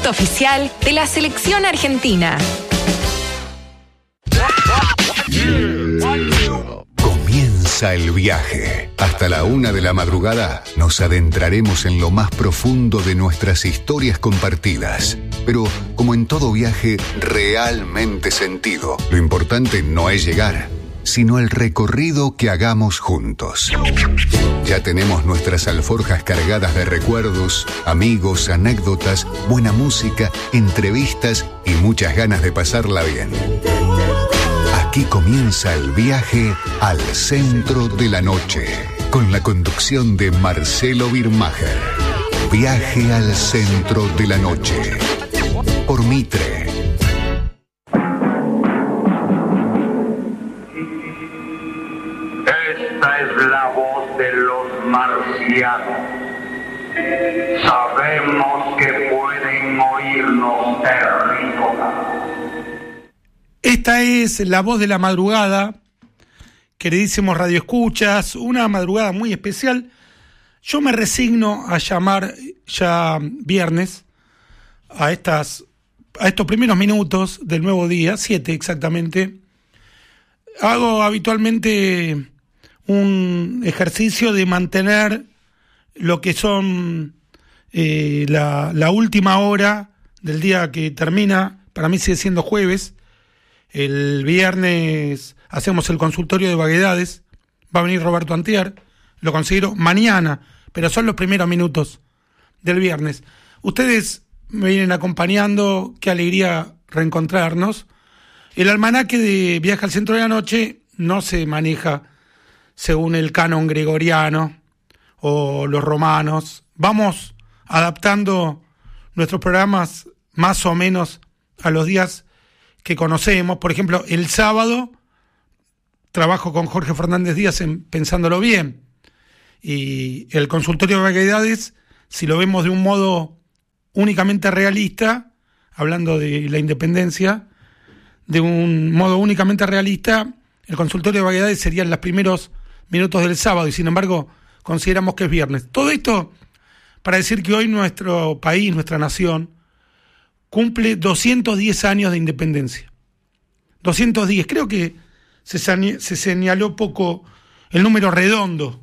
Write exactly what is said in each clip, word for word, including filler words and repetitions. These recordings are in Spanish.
producto oficial de la selección argentina. Comienza el viaje. Hasta la una de la madrugada nos adentraremos en lo más profundo de nuestras historias compartidas. Pero, como en todo viaje realmente sentido, lo importante no es llegar, sino el recorrido que hagamos juntos. Ya tenemos nuestras alforjas cargadas de recuerdos, amigos, anécdotas, buena música, entrevistas y muchas ganas de pasarla bien. Aquí comienza el viaje al centro de la noche, con la conducción de Marcelo Birmacher. Viaje al centro de la noche, por Mitre. Esta es la voz de los marcianos. Sabemos que pueden oírnos terrícolas. Esta es la voz de la madrugada, queridísimos radioescuchas, una madrugada muy especial. Yo me resigno a llamar ya viernes a estas a estos primeros minutos del nuevo día, siete exactamente. Hago habitualmente un ejercicio de mantener lo que son eh, la, la última hora del día que termina, para mí sigue siendo jueves. El viernes hacemos el consultorio de vaguedades, va a venir Roberto Antier, lo considero mañana, pero son los primeros minutos del viernes. Ustedes me vienen acompañando, qué alegría reencontrarnos. El almanaque de Viaje al Centro de la Noche no se maneja según el canon gregoriano o los romanos. Vamos adaptando nuestros programas más o menos a los días que conocemos. Por ejemplo, el sábado trabajo con Jorge Fernández Díaz en Pensándolo Bien, y el consultorio de vaguedades, si lo vemos de un modo únicamente realista, hablando de la independencia, de un modo únicamente realista, el consultorio de vaguedades serían los primeros minutos del sábado, y sin embargo consideramos que es viernes. Todo esto para decir que hoy nuestro país, nuestra nación, cumple doscientos diez años de independencia. doscientos diez, creo que se, sane- se señaló poco el número redondo.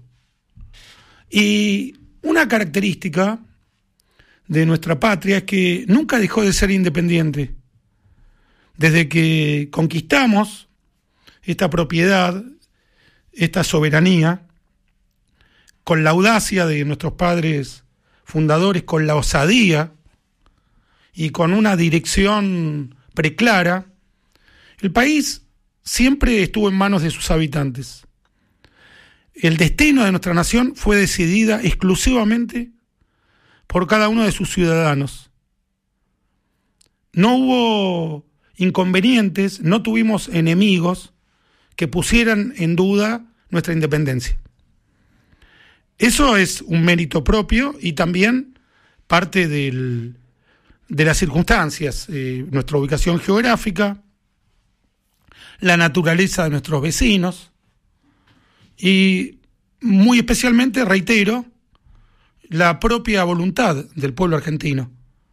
Y una característica de nuestra patria es que nunca dejó de ser independiente. Desde que conquistamos esta propiedad, esta soberanía, con la audacia de nuestros padres fundadores, con la osadía y con una dirección preclara, el país siempre estuvo en manos de sus habitantes. El destino de nuestra nación fue decidida exclusivamente por cada uno de sus ciudadanos. No hubo inconvenientes, no tuvimos enemigos que pusieran en duda nuestra independencia. Eso es un mérito propio y también parte del, de las circunstancias, eh, nuestra ubicación geográfica, la naturaleza de nuestros vecinos y muy especialmente, reitero, la propia voluntad del pueblo argentino.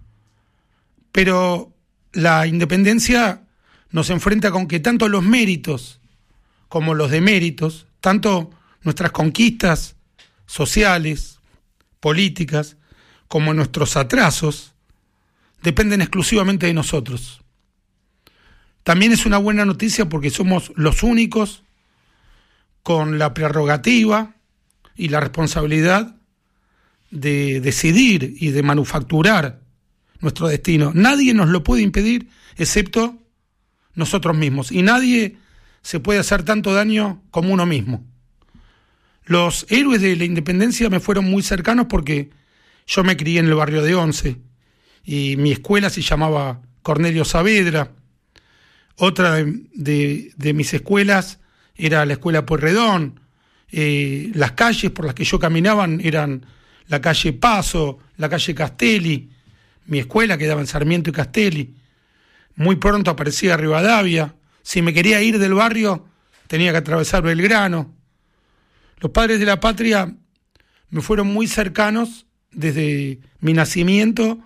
Pero la independencia nos enfrenta con que tanto los méritos como los deméritos, tanto nuestras conquistas sociales, políticas, como nuestros atrasos, dependen exclusivamente de nosotros. También es una buena noticia porque somos los únicos con la prerrogativa y la responsabilidad de decidir y de manufacturar nuestro destino. Nadie nos lo puede impedir excepto nosotros mismos, y nadie se puede hacer tanto daño como uno mismo. Los héroes de la independencia me fueron muy cercanos porque yo me crié en el barrio de Once y mi escuela se llamaba Cornelio Saavedra. Otra de, de, de mis escuelas era la escuela Pueyrredón. Eh, las calles por las que yo caminaba eran la calle Paso, la calle Castelli. Mi escuela quedaba en Sarmiento y Castelli. Muy pronto aparecía Rivadavia. Si me quería ir del barrio, tenía que atravesar Belgrano. Los padres de la patria me fueron muy cercanos desde mi nacimiento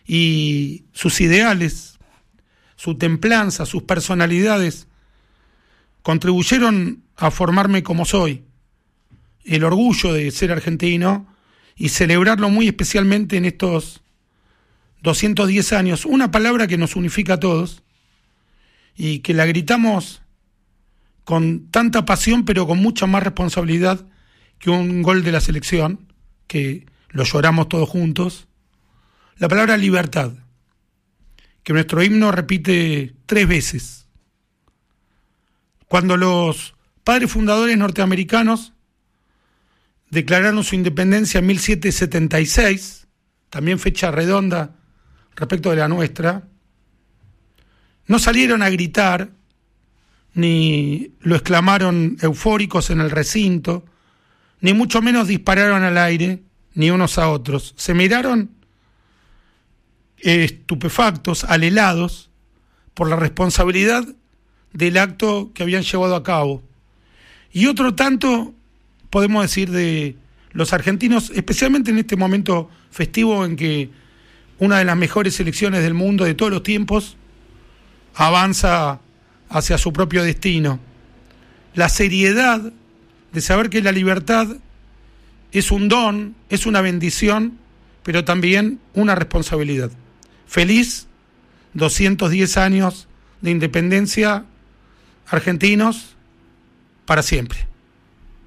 y sus ideales, su templanza, sus personalidades, contribuyeron a formarme como soy. El orgullo de ser argentino y celebrarlo muy especialmente en estos doscientos diez años. Una palabra que nos unifica a todos y que la gritamos con tanta pasión, pero con mucha más responsabilidad que un gol de la selección, que lo lloramos todos juntos. La palabra libertad, que nuestro himno repite tres veces. Cuando los padres fundadores norteamericanos declararon su independencia en mil setecientos setenta y seis, también fecha redonda respecto de la nuestra, no salieron a gritar, ni lo exclamaron eufóricos en el recinto, ni mucho menos dispararon al aire, ni unos a otros. Se miraron eh, estupefactos, alelados, por la responsabilidad del acto que habían llevado a cabo. Y otro tanto podemos decir de los argentinos, especialmente en este momento festivo en que una de las mejores selecciones del mundo de todos los tiempos avanza hacia su propio destino. La seriedad de saber que la libertad es un don, es una bendición, pero también una responsabilidad. Feliz doscientos diez años de independencia, argentinos, para siempre.